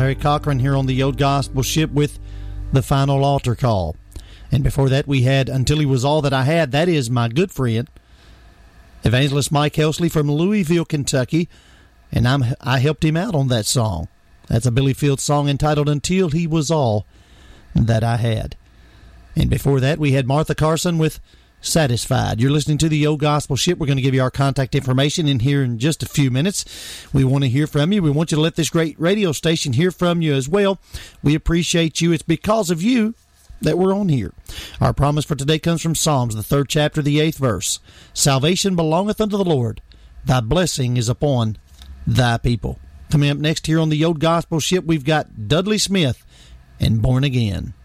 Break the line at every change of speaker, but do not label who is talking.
Larry Cochran here on the Old Gospel Ship with the final altar call. And before that, we had Until He Was All That I Had. That is my good friend, Evangelist Mike Helsley from Louisville, Kentucky. And I helped him out on that song. That's a Billy Fields song entitled Until He Was All That I Had. And before that, we had Martha Carson with Satisfied. You're listening to the Old Gospel Ship. We're going to give you our contact information in here in just a few minutes. We want to hear from you. We want you to let this great radio station hear from you as well. We appreciate you. It's because of you that we're on here. Our promise for today comes from Psalms, the 3rd chapter, the 8th verse. Salvation belongeth unto the Lord. Thy blessing is upon thy people. Coming up next here on the Old Gospel Ship, we've got Dudley Smith and Born Again.